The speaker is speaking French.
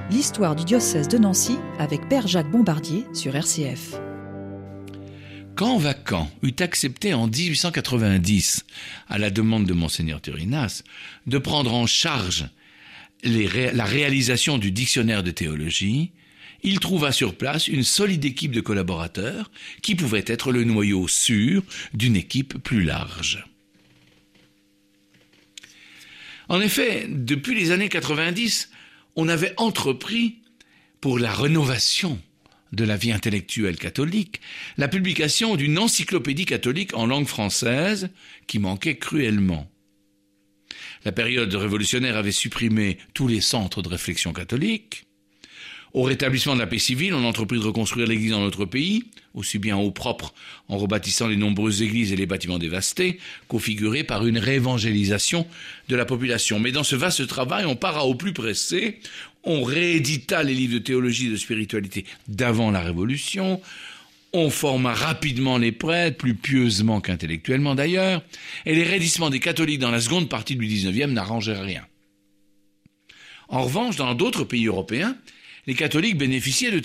L'histoire du diocèse de Nancy avec Père Jacques Bombardier sur RCF. Quand Vacant eut accepté en 1890, à la demande de Monseigneur Turinas, de prendre en charge la réalisation du dictionnaire de théologie, il trouva sur place une solide équipe de collaborateurs qui pouvait être le noyau sûr d'une équipe plus large. En effet, depuis les années 90, on avait entrepris, pour la rénovation de la vie intellectuelle catholique, la publication d'une encyclopédie catholique en langue française qui manquait cruellement. La période révolutionnaire avait supprimé tous les centres de réflexion catholique. Au rétablissement de la paix civile, on entreprit de reconstruire l'Église dans notre pays, aussi bien au propre en rebâtissant les nombreuses églises et les bâtiments dévastés, qu'au figuré par une réévangélisation de la population. Mais dans ce vaste travail, on para au plus pressé, on réédita les livres de théologie et de spiritualité d'avant la Révolution, on forma rapidement les prêtres, plus pieusement qu'intellectuellement d'ailleurs, et les raidissements des catholiques dans la seconde partie du XIXe n'arrangèrent rien. En revanche, dans d'autres pays européens, les catholiques bénéficiaient de